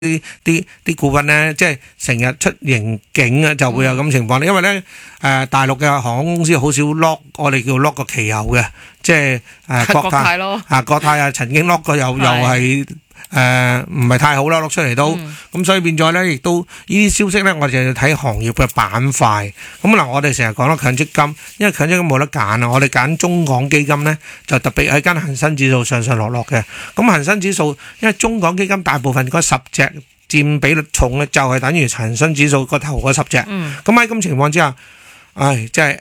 啲股份咧，即係成日出盈警啊，就會有咁情況。因為咧大陸嘅航空公司好少 lock， 我哋叫 lock 個期油嘅，即係國泰咯，國泰曾經 lock 過又係。唔係太好啦，落出嚟都咁，所以變咗咧，亦都呢啲消息咧，我哋就要睇行業嘅板塊。咁嗱，我哋成日講啦，強積金，因為強積金冇得揀啊，我哋揀中港基金咧，就特別係跟恒生指數上上落落嘅。咁恒生指數，因為中港基金大部分嗰10隻佔比率重咧，就係等於恒生指數個頭嗰10隻。咁喺咁情況之下，即係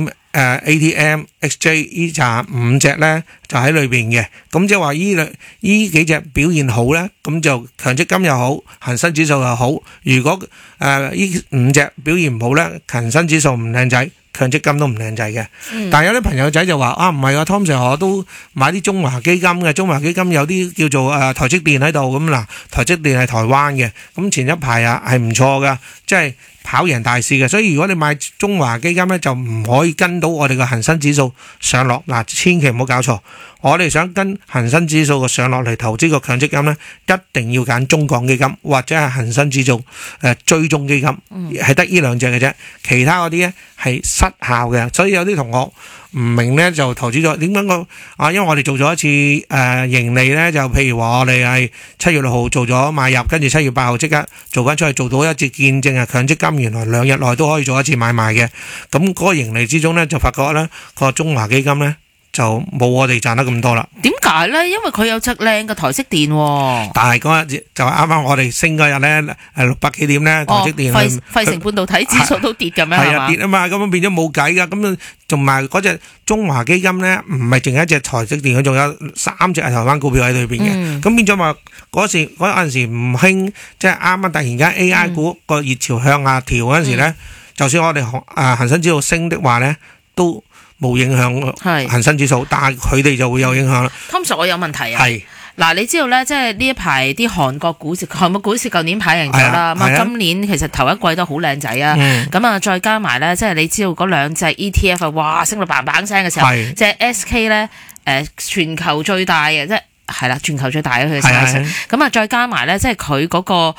ATM、XJ 呢扎5隻咧就喺裏邊嘅，咁即係話呢幾隻表現好咧，咁就強積金又好，恒生指數又好。如果呢5隻表現唔好咧，恒生指數唔靚仔，強積金都唔靚仔嘅。但係有啲朋友仔就話唔係啊，Tom Sir 我都買啲中華基金嘅，中華基金有啲叫做台積電喺度咁嗱，台積電係台灣嘅，咁前一排係唔錯噶，即係跑贏大市嘅，所以如果你買中華基金咧，就唔可以跟到我哋嘅恒生指數上落嗱，千祈唔好搞錯。我哋想跟恒生指數嘅上落嚟投資個強積金咧，一定要揀中港基金或者係恒生指數追蹤基金，係得呢2隻嘅啫，其他嗰啲咧係失效嘅。所以有啲同學唔明咧，就投資咗點解因為我哋做咗一次盈利咧，就譬如話我哋係7月6號做咗買入，跟住7月8號即刻做翻出去，做到一次見證啊，強積金原來2日內都可以做一次買賣嘅。咁嗰個盈利之中咧，就發覺咧個中華基金咧就冇我哋賺得咁多啦。 點解咧？因為佢有隻靚嘅台積電喎。 但係嗰日就啱啱我哋升嗰日咧，600幾點咧，台積電費城半導體指數都跌咁樣係嘛？ 跌啊嘛，咁樣變咗冇計噶。咁同埋嗰隻中華基金咧，唔係淨係一隻台積電，佢仲有3隻係台灣股票喺裏邊嘅。咁變咗話嗰陣時唔興，即係啱啱突然間 AI 股個熱潮向下調嗰陣時咧，就算我哋恒生指數升的話咧，都冇影響恒生指數，但係佢哋就會有影響啦。 Tom Sir，我有問題啊。嗱，你知道咧，即係呢一排啲韓國股市舊年排贏咗啦，咁今年其實頭一季都好靚仔啊。咁啊，再加埋咧，即係你知道嗰2隻 ETF 哇，升到嘭嘭聲嘅時候，即係 SK 咧，全球最大嘅，即係係啦，全球最大嘅佢嘅市值。咁啊，再加埋咧，即係佢嗰個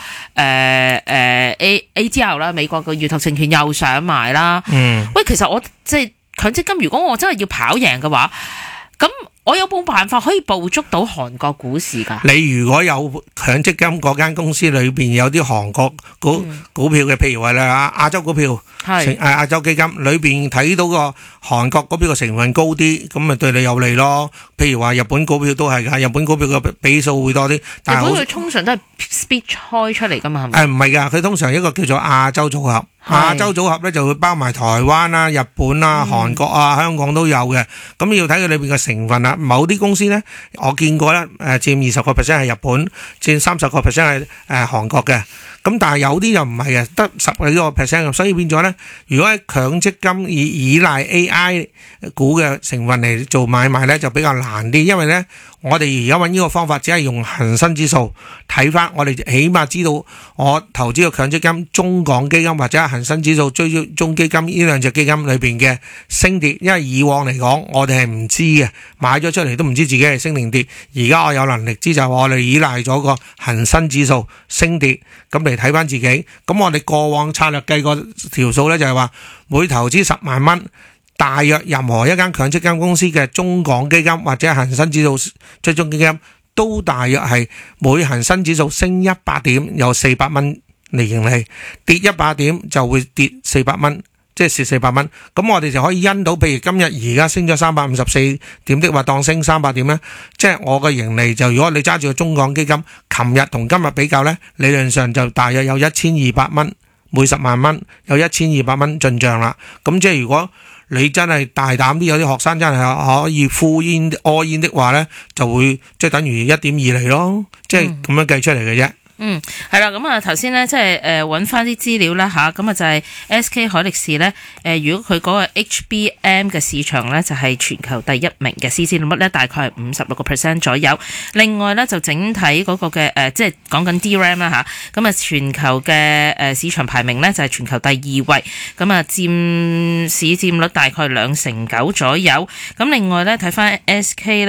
ADR 啦，美國嘅預託證券又上埋啦。喂，其實我即係強積金，如果我真係要跑贏嘅話，咁我有冇辦法可以捕捉到韓國股市㗎？你如果有強積金嗰間公司裏邊有啲韓國股票嘅，譬如話亞洲股票，亞洲基金裏邊睇到個韓國股票嘅成分高啲，咁咪對你有利咯。譬如話日本股票都係㗎，日本股票嘅比數會多啲。但係佢通常都係 split 開出嚟㗎嘛，係咪？唔係㗎，佢通常一個叫做亞洲組合。亞洲組合咧就會包埋台灣啦、日本啦、韓國啊、香港都有嘅。咁要睇佢裏邊嘅成分啦。某啲公司咧，我見過咧，佔20%係日本，佔30%係韓國嘅。咁但係有啲又唔係嘅，得10幾個%，所以變咗咧，如果喺強積金依賴 AI 股嘅成分嚟做買賣咧，就比較難啲，因為咧我哋而家揾呢個方法，只係用恒生指數睇翻，我哋起碼知道我投資嘅強積金、中港基金或者係恒生指數追蹤基金呢2隻基金裏邊嘅升跌，因為以往嚟講我哋係唔知嘅，買咗出嚟都唔知自己係升定跌。而家我有能力知，就係我哋依賴咗個恒生指數升跌，咁嚟睇翻自己。咁我哋過往策略計個條數咧，就係話每投資10萬蚊，大約任何一間強積金公司嘅中港基金或者恒生指數追蹤基金，都大約係每恒生指數升100點有400蚊嚟盈利，跌100點就會跌400蚊，即係蝕400蚊。咁我哋就可以因到，譬如今日而家升咗354點的話，當升300點咧，即係我嘅盈利就，如果你揸住個中港基金，琴日同今日比較咧，理論上就大約有1200蚊，每10萬蚊有1200蚊進賬啦。咁即係如果你真係大膽啲，有啲學生真係可以full in all in的話咧，就會即係等於1.2厘咯，即係咁樣計出嚟嘅啫。係啦，咁啊頭先咧即係揾翻啲資料啦吓，咁啊就係 SK 海力士咧，如果佢嗰個 HBM 嘅市場咧就係全球第1名嘅，市佔率咧大概係56% 左右。另外咧就整體嗰個嘅即係講緊 DRAM 啦吓，咁啊全球嘅市場排名咧就係全球第2位，咁啊佔市佔率大概2成9左右。咁另外咧睇翻 SK 咧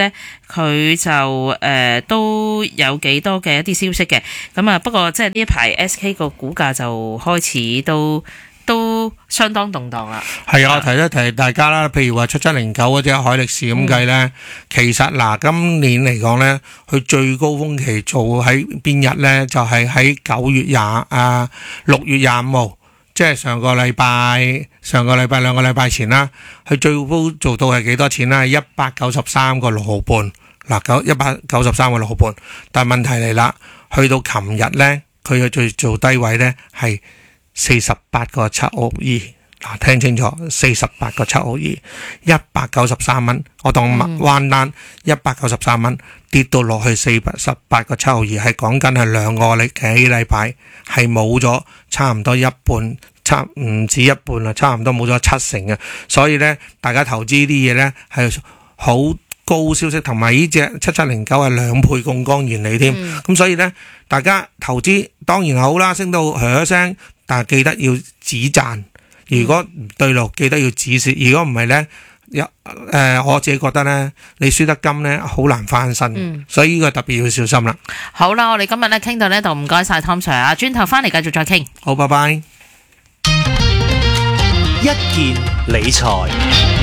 佢就都有幾多嘅一啲消息嘅。咁啊，不過即係呢一排 SK 個股價就開始都相當動盪啦。 係啊，我提一提大家啦，譬如話7709嗰隻海力士咁計呢，其實嗱今年嚟講呢，佢最高峰期做喺邊日呢？就係喺6月25號，即係上個禮拜2個禮拜前啦。佢最高做到係幾多錢啦？193個6毫半，嗱193個6毫半。但係問題嚟啦，去到琴日呢，佢嘅最做低位呢係48個7毫二，嗱聽清楚，48個7毫二，193蚊，我當彎單193蚊跌到落去48個7毫二，係講緊係2個幾禮拜，係冇咗差唔多一半，唔止一半啦，差唔多冇咗70%嘅，所以呢，大家投資啲嘢呢係好高消息，同埋呢隻7709係2倍槓桿原理添，咁所以呢，大家投資當然好啦，升到噓一聲。但係記得要止賺，如果唔對路，記得要止蝕。如果唔係呢，我自己覺得呢，你輸得金呢，好難翻身，所以呢個特別要小心啦。 好啦，我哋今日呢傾到呢度，唔該晒 Tom Sir 啊，轉頭翻嚟繼續再傾。 好，拜拜。 一件理財。